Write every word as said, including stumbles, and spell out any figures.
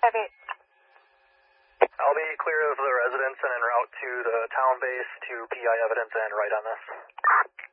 five eight. I'll be clear of the residence and en route to the town base to P I evidence and write on this.